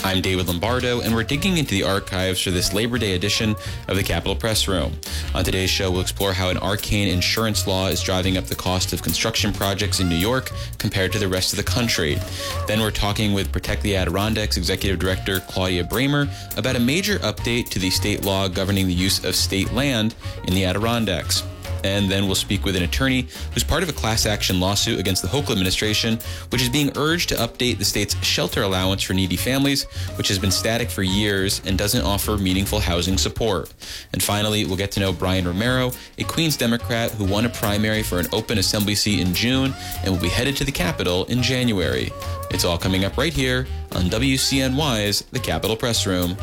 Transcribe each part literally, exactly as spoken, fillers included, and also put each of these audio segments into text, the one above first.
I'm David Lombardo, and we're digging into the archives for this Labor Day edition of the Capitol Press Room. On today's show, we'll explore how an arcane insurance law is driving up the cost of construction projects in New York compared to the rest of the country. Then we're talking with Protect the Adirondacks Executive Director Claudia Bramer about a major update to the state law governing the use of state land in the Adirondacks. And then we'll speak with an attorney who's part of a class action lawsuit against the Hochul administration, which is being urged to update the state's shelter allowance for needy families, which has been static for years and doesn't offer meaningful housing support. And finally, we'll get to know Brian Romero, a Queens Democrat who won a primary for an open assembly seat in June and will be headed to the Capitol in January. It's all coming up right here on W C N Y's The Capitol Press Room.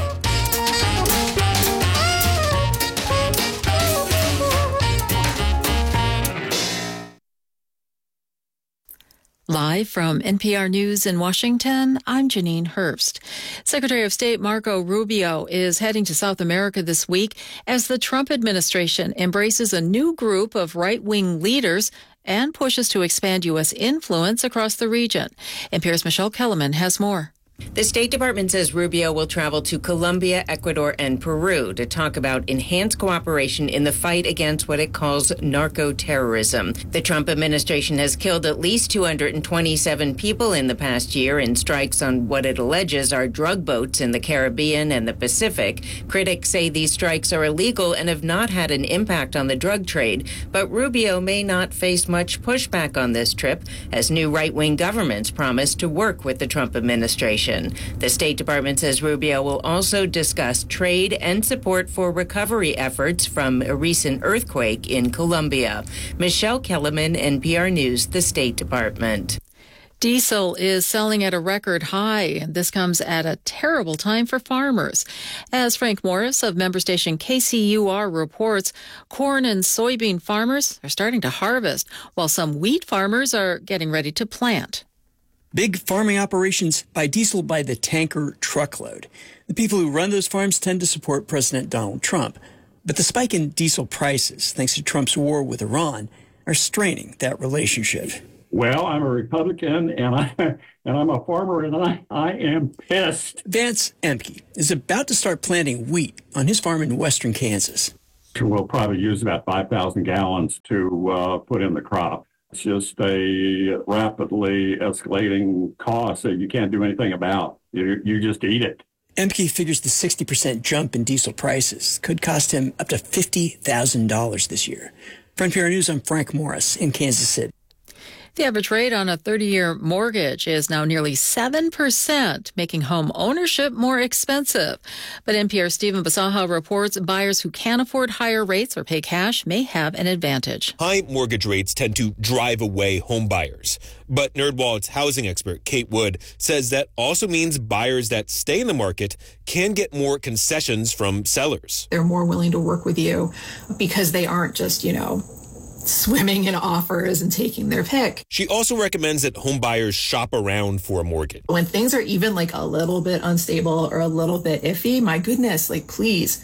Live from N P R News in Washington, I'm Janine Herbst. Secretary of State Marco Rubio is heading to South America this week as the Trump administration embraces a new group of right-wing leaders and pushes to expand U S influence across the region. N P R's Michelle Kellerman has more. The State Department says Rubio will travel to Colombia, Ecuador, and Peru to talk about enhanced cooperation in the fight against what it calls narco-terrorism. The Trump administration has killed at least two hundred twenty-seven people in the past year in strikes on what it alleges are drug boats in the Caribbean and the Pacific. Critics say these strikes are illegal and have not had an impact on the drug trade, but Rubio may not face much pushback on this trip, as new right-wing governments promise to work with the Trump administration. The State Department says Rubio will also discuss trade and support for recovery efforts from a recent earthquake in Colombia. Michelle Kellerman, N P R News, the State Department. Diesel is selling at a record high. This comes at a terrible time for farmers. As Frank Morris of member station K C U R reports, corn and soybean farmers are starting to harvest, while some wheat farmers are getting ready to plant. Big farming operations buy diesel by the tanker truckload. The people who run those farms tend to support President Donald Trump. But the spike in diesel prices, thanks to Trump's war with Iran, are straining that relationship. Well, I'm a Republican, and, I, and I'm a farmer, and I, I am pissed. Vance Emke is about to start planting wheat on his farm in western Kansas. We'll probably use about five thousand gallons to uh, put in the crop. It's just a rapidly escalating cost that you can't do anything about. You, you just eat it. Emke figures the sixty percent jump in diesel prices could cost him up to fifty thousand dollars this year. For N P R News, I'm Frank Morris in Kansas City. The average rate on a thirty-year mortgage is now nearly seven percent, making home ownership more expensive. But N P R's Stephen Basaha reports buyers who can't afford higher rates or pay cash may have an advantage. High mortgage rates tend to drive away home buyers. But NerdWallet's housing expert, Kate Wood, says that also means buyers that stay in the market can get more concessions from sellers. They're more willing to work with you because they aren't just, you know, swimming in offers and taking their pick. She also recommends that home buyers shop around for a mortgage. When things are even like a little bit unstable or a little bit iffy, my goodness, like please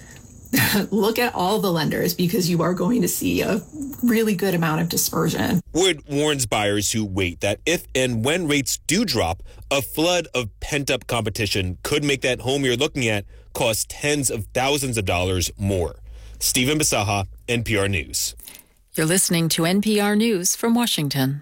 look at all the lenders because you are going to see a really good amount of dispersion. Wood warns buyers who wait that if and when rates do drop, a flood of pent-up competition could make that home you're looking at cost tens of thousands of dollars more. Stephen Basaha, N P R News. You're listening to N P R News from Washington.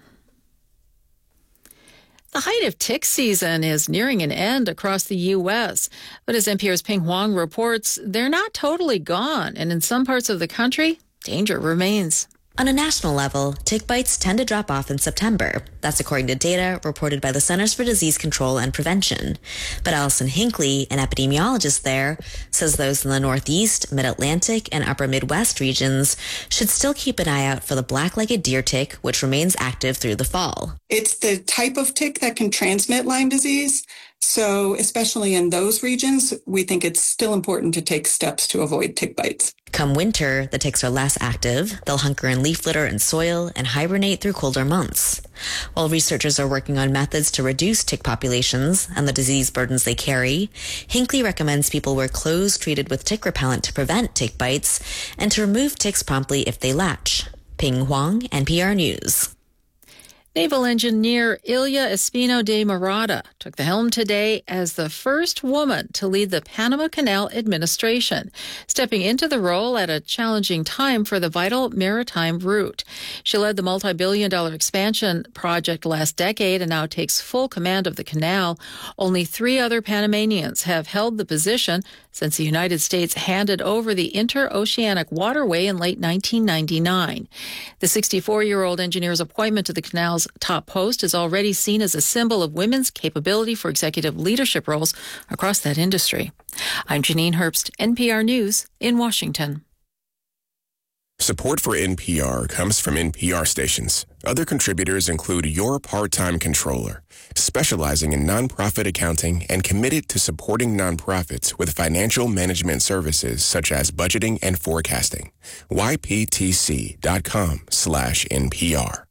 The height of tick season is nearing an end across the U S, but as N P R's Ping Huang reports, they're not totally gone, and in some parts of the country, danger remains. On a national level, tick bites tend to drop off in September. That's according to data reported by the Centers for Disease Control and Prevention. But Allison Hinckley, an epidemiologist there, says those in the Northeast, Mid-Atlantic, and Upper Midwest regions should still keep an eye out for the black-legged deer tick, which remains active through the fall. It's the type of tick that can transmit Lyme disease. So especially in those regions, we think it's still important to take steps to avoid tick bites. Come winter, the ticks are less active. They'll hunker in leaf litter and soil and hibernate through colder months. While researchers are working on methods to reduce tick populations and the disease burdens they carry, Hinckley recommends people wear clothes treated with tick repellent to prevent tick bites and to remove ticks promptly if they latch. Ping Huang, N P R News. Naval engineer Ilya Espino de Murata took the helm today as the first woman to lead the Panama Canal administration, stepping into the role at a challenging time for the vital maritime route. She led the multi-billion dollar expansion project last decade and now takes full command of the canal. Only three other Panamanians have held the position since the United States handed over the interoceanic waterway in late nineteen ninety-nine. The sixty-four-year-old engineer's appointment to the canal's top post is already seen as a symbol of women's capability for executive leadership roles across that industry. I'm Janine Herbst, N P R News in Washington. Support for N P R comes from N P R stations. Other contributors include Your Part-Time Controller, specializing in nonprofit accounting and committed to supporting nonprofits with financial management services such as budgeting and forecasting. Y P T C dot com slash N P R.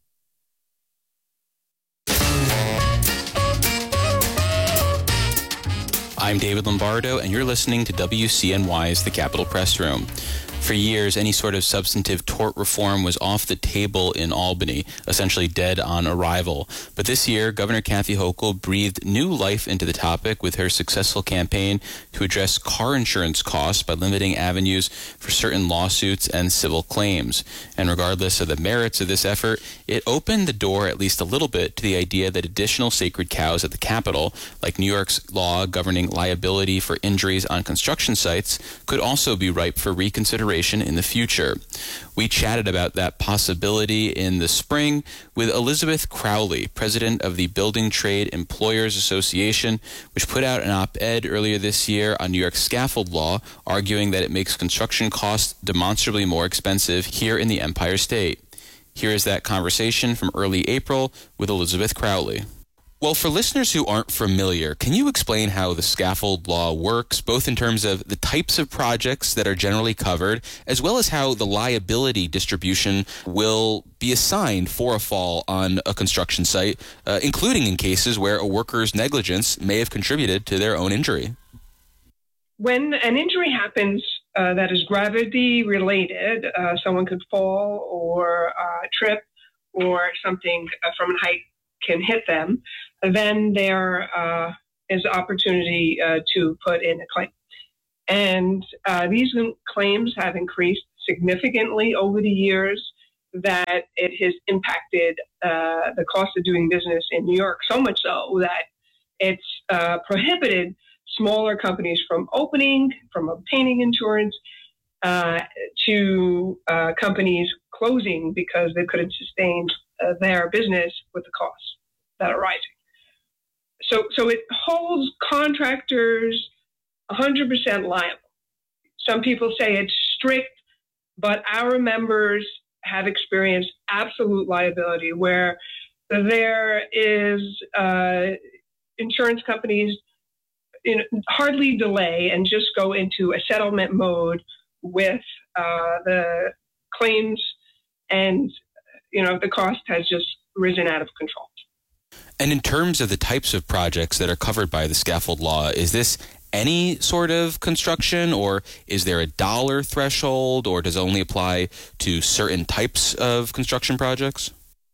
I'm David Lombardo, and you're listening to W C N Y's The Capitol Press Room. For years, any sort of substantive tort reform was off the table in Albany, essentially dead on arrival. But this year, Governor Kathy Hochul breathed new life into the topic with her successful campaign to address car insurance costs by limiting avenues for certain lawsuits and civil claims. And regardless of the merits of this effort, it opened the door at least a little bit to the idea that additional sacred cows at the Capitol, like New York's law governing liability for injuries on construction sites, could also be ripe for reconsideration in the future. We chatted about that possibility in the spring with Elizabeth Crowley, president of the Building Trade Employers Association, which put out an op-ed earlier this year on New York's scaffold law, arguing that it makes construction costs demonstrably more expensive here in the Empire State. Here is that conversation from early April with Elizabeth Crowley. Well, for listeners who aren't familiar, can you explain how the scaffold law works, both in terms of the types of projects that are generally covered, as well as how the liability distribution will be assigned for a fall on a construction site, uh, including in cases where a worker's negligence may have contributed to their own injury? When an injury happens uh, that is gravity-related, uh, someone could fall or uh, trip or something uh, from a height can hit them, then there uh, is opportunity uh, to put in a claim. And uh, these claims have increased significantly over the years, that it has impacted uh, the cost of doing business in New York, so much so that it's uh, prohibited smaller companies from opening, from obtaining insurance, uh, to uh, companies closing because they couldn't sustain uh, their business with the costs that are rising. So, so it holds contractors one hundred percent liable. Some people say it's strict, but our members have experienced absolute liability where there is uh, insurance companies you know, hardly delay and just go into a settlement mode with uh, the claims, and you know the cost has just risen out of control. And in terms of the types of projects that are covered by the scaffold law, is this any sort of construction, or is there a dollar threshold, or does it only apply to certain types of construction projects?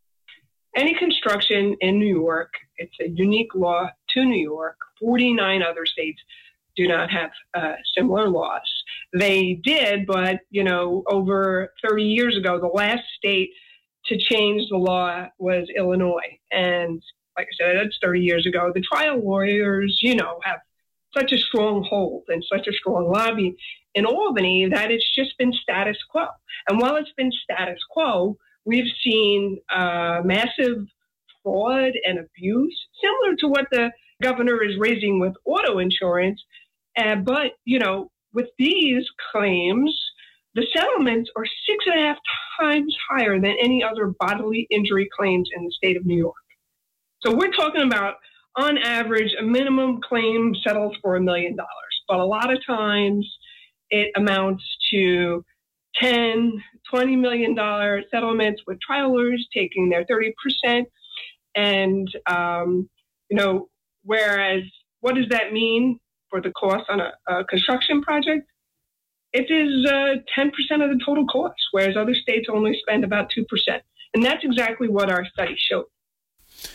Any construction in New York, it's a unique law to New York. forty-nine other states do not have uh, similar laws. They did, but, you know, over thirty years ago, the last state to change the law was Illinois. And like I said, that's thirty years ago. The trial lawyers, you know, have such a strong hold and such a strong lobby in Albany that it's just been status quo. And while it's been status quo, we've seen uh, massive fraud and abuse, similar to what the governor is raising with auto insurance. Uh, but, you know, with these claims, the settlements are six and a half times higher than any other bodily injury claims in the state of New York. So we're talking about, on average, a minimum claim settles for a million dollars. But a lot of times it amounts to ten, twenty million dollars settlements with trial lawyers taking their thirty percent. And, um, you know, whereas what does that mean for the cost on a, a construction project? It is uh, ten percent of the total cost, whereas other states only spend about two percent. And that's exactly what our study showed.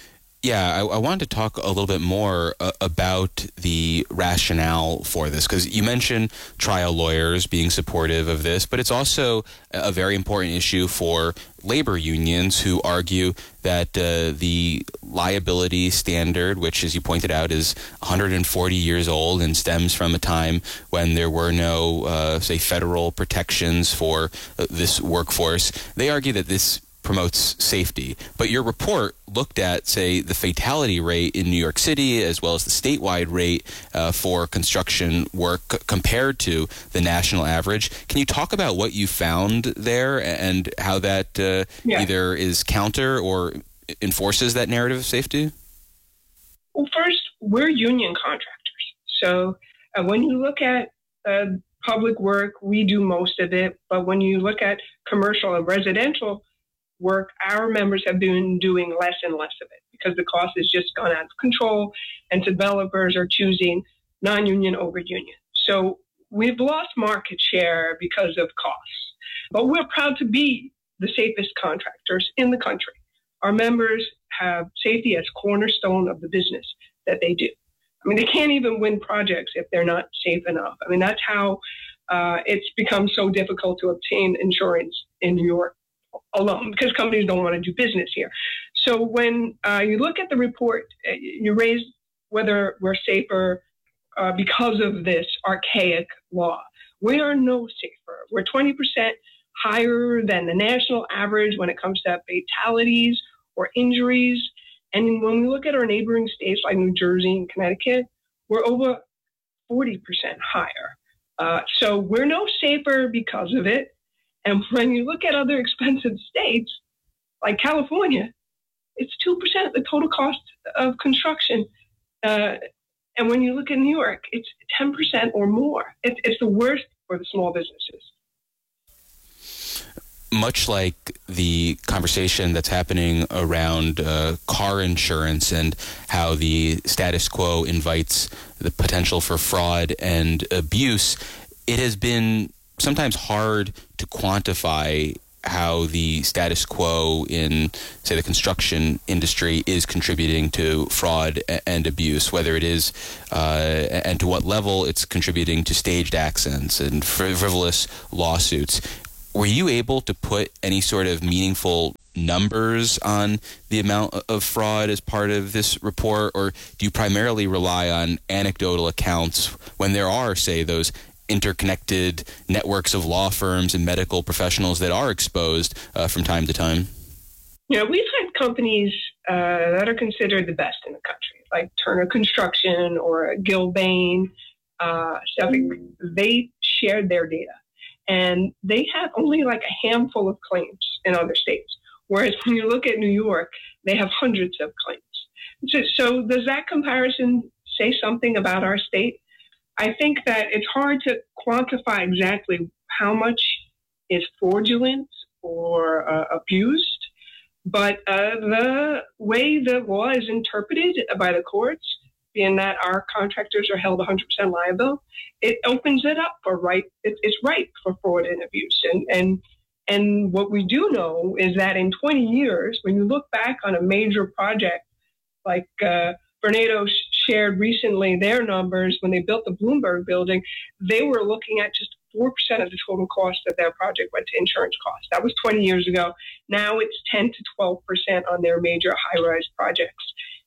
Yeah, I, I wanted to talk a little bit more uh, about the rationale for this, because you mentioned trial lawyers being supportive of this, but it's also a very important issue for labor unions who argue that uh, the liability standard, which, as you pointed out, is one hundred forty years old and stems from a time when there were no, uh, say, federal protections for uh, this workforce, they argue that this promotes safety. But your report looked at, say, the fatality rate in New York City as well as the statewide rate uh, for construction work c- compared to the national average. Can you talk about what you found there and how that uh, yeah. either is counter or enforces that narrative of safety? Well, first, we're union contractors. So uh, when you look at uh, public work, we do most of it. But when you look at commercial and residential work, our members have been doing less and less of it because the cost has just gone out of control and developers are choosing non-union over union. So we've lost market share because of costs, but we're proud to be the safest contractors in the country. Our members have safety as cornerstone of the business that they do. I mean, they can't even win projects if they're not safe enough. I mean, that's how uh, it's become so difficult to obtain insurance in New York alone, because companies don't want to do business here. So when uh, you look at the report, you raise whether we're safer uh, because of this archaic law. We are no safer. We're twenty percent higher than the national average when it comes to fatalities or injuries. And when we look at our neighboring states like New Jersey and Connecticut, we're over forty percent higher. Uh, so we're no safer because of it. And when you look at other expensive states, like California, it's two percent of the total cost of construction. Uh, and when you look at New York, it's ten percent or more. It's, it's the worst for the small businesses. Much like the conversation that's happening around uh, car insurance and how the status quo invites the potential for fraud and abuse, it has been sometimes hard to quantify how the status quo in, say, the construction industry is contributing to fraud and abuse, whether it is, uh, and to what level it's contributing to staged accidents and frivolous lawsuits. Were you able to put any sort of meaningful numbers on the amount of fraud as part of this report, or do you primarily rely on anecdotal accounts when there are, say, those interconnected networks of law firms and medical professionals that are exposed uh, from time to time? You know, we've had companies uh, that are considered the best in the country, like Turner Construction or Gilbane, uh, stuff. They shared their data, and they have only like a handful of claims in other states. Whereas when you look at New York, they have hundreds of claims. So, so does that comparison say something about our state? I think that it's hard to quantify exactly how much is fraudulent or uh, abused, but uh, the way the law is interpreted by the courts, being that our contractors are held one hundred percent liable, it opens it up for right. It, it's ripe for fraud and abuse. And, and, and what we do know is that in twenty years, when you look back on a major project like uh, Vornado shared recently their numbers when they built the Bloomberg building, they were looking at just four percent of the total cost of their project went to insurance costs. That was twenty years ago. Now it's ten to twelve percent on their major high-rise projects.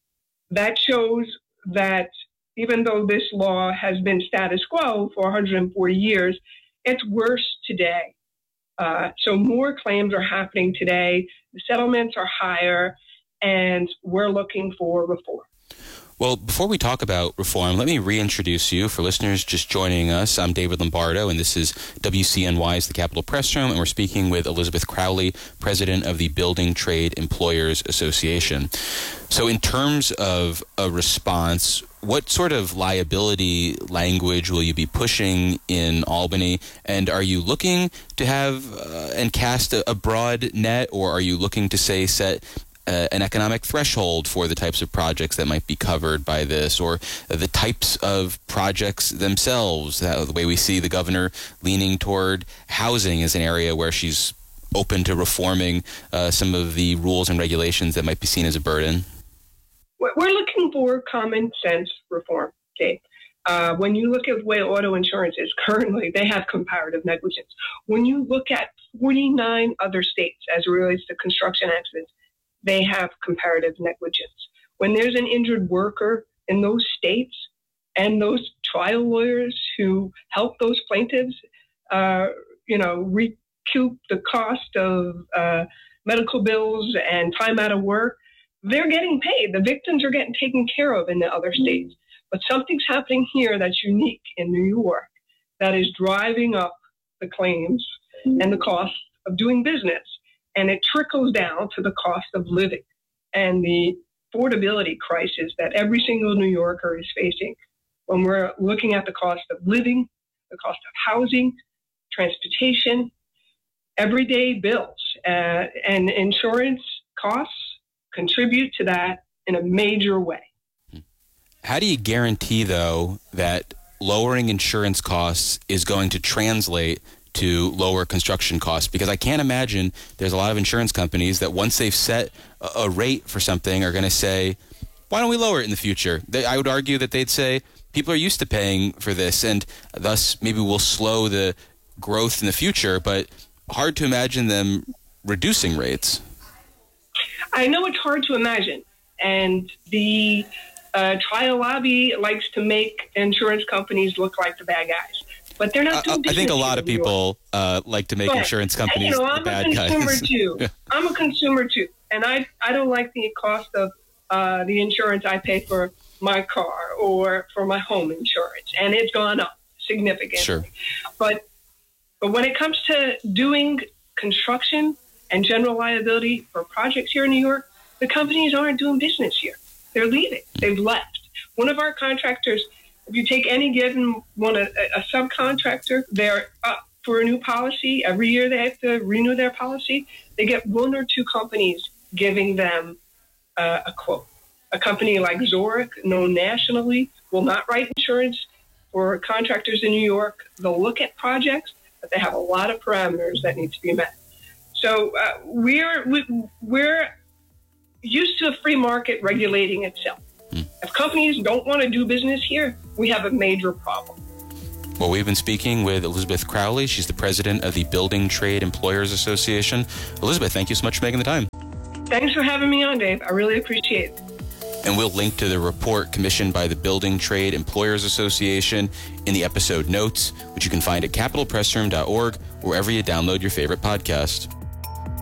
That shows that even though this law has been status quo for one hundred forty years, it's worse today. Uh, so more claims are happening today. The settlements are higher, and we're looking for reform. Well, before we talk about reform, let me reintroduce you. For listeners just joining us, I'm David Lombardo, and this is W C N Y's The Capitol Press Room, and we're speaking with Elizabeth Crowley, president of the Building Trade Employers Association. So in terms of a response, what sort of liability language will you be pushing in Albany? And are you looking to have uh, and cast a, a broad net, or are you looking to, say, set Uh, an economic threshold for the types of projects that might be covered by this, or uh, the types of projects themselves? Uh, the way we see the governor leaning toward housing as an area where she's open to reforming uh, some of the rules and regulations that might be seen as a burden. We're looking for common sense reform, Dave. Uh, when you look at the way auto insurance is currently, they have comparative negligence. When you look at forty-nine other states as it relates to construction accidents, they have comparative negligence. When there's an injured worker in those states and those trial lawyers who help those plaintiffs, uh, you know, recoup the cost of uh, medical bills and time out of work, they're getting paid. The victims are getting taken care of in the other states. But something's happening here that's unique in New York that is driving up the claims and the cost of doing business. And it trickles down to the cost of living and the affordability crisis that every single New Yorker is facing when we're looking at the cost of living, the cost of housing, transportation, everyday bills. Uh, and insurance costs contribute to that in a major way. How do you guarantee, though, that lowering insurance costs is going to translate to lower construction costs? Because I can't imagine there's a lot of insurance companies that once they've set a rate for something are going to say, why don't we lower it in the future? They, I would argue that they'd say people are used to paying for this, and thus maybe we'll slow the growth in the future, but hard to imagine them reducing rates. I know it's hard to imagine, and the uh, trial lobby likes to make insurance companies look like the bad guys, but they're not doing I, I think a lot of people uh, like to make but, insurance companies you know, the bad I'm a consumer guys. too. I'm a consumer too, and I I don't like the cost of uh, the insurance I pay for my car or for my home insurance, and it's gone up significantly. Sure. But but when it comes to doing construction and general liability for projects here in New York, the companies aren't doing business here. They're leaving. They've left. One of our contractors, if you take any given one, a, a subcontractor, they're up for a new policy. Every year they have to renew their policy. They get one or two companies giving them uh, a quote. A company like Zurich, known nationally, will not write insurance for contractors in New York. They'll look at projects, but they have a lot of parameters that need to be met. So uh, we're we, we're used to a free market regulating itself. Hmm. If companies don't want to do business here, we have a major problem. Well, we've been speaking with Elizabeth Crowley. She's the president of the Building Trade Employers Association. Elizabeth, thank you so much for making the time. Thanks for having me on, Dave. I really appreciate it. And we'll link to the report commissioned by the Building Trade Employers Association in the episode notes, which you can find at capital press room dot org, wherever you download your favorite podcast.